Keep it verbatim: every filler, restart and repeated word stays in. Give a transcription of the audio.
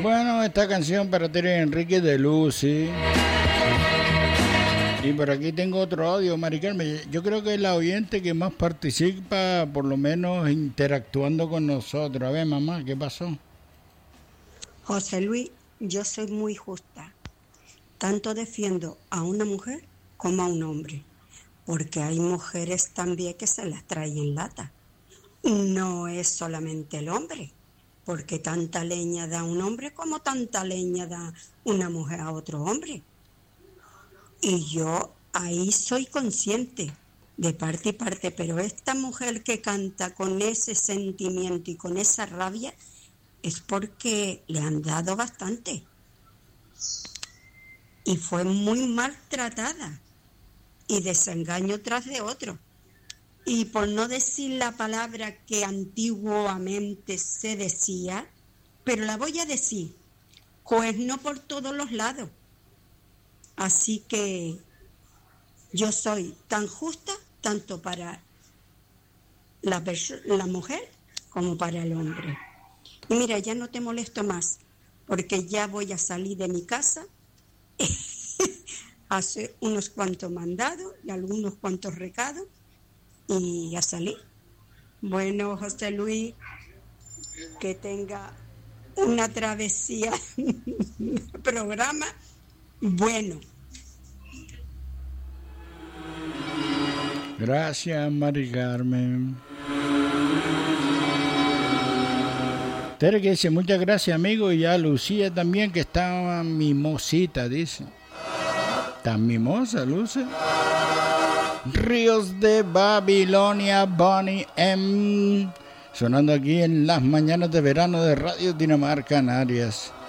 Bueno, esta canción para Tere Enrique de Lucy. Y por aquí tengo otro audio, Mari Carmen. Yo creo que es la oyente que más participa, por lo menos interactuando con nosotros. A ver, mamá, ¿qué pasó? José Luis, yo soy muy justa. Tanto defiendo a una mujer como a un hombre. Porque hay mujeres también que se las traen en lata. No es solamente el hombre. Porque tanta leña da un hombre como tanta leña da una mujer a otro hombre. Y yo ahí soy consciente de parte y parte, pero esta mujer que canta con ese sentimiento y con esa rabia es porque le han dado bastante. Y fue muy maltratada y desengaño tras de otro. Y por no decir la palabra que antiguamente se decía, pero la voy a decir, cuerno por todos los lados. Así que yo soy tan justa tanto para la, la mujer como para el hombre. Y mira, ya no te molesto más, porque ya voy a salir de mi casa, hacer unos cuantos mandados y algunos cuantos recados, y a salir. Bueno, José Luis, que tenga una travesía programa bueno. Gracias, Mari Carmen. Tere que dice, muchas gracias, amigo. Y a Lucía también, que está mimosita, dice. ¿Tan mimosa, Luce? Ríos de Babilonia, Bonnie M. Sonando aquí en las mañanas de verano de Radio Dinamarca, Canarias.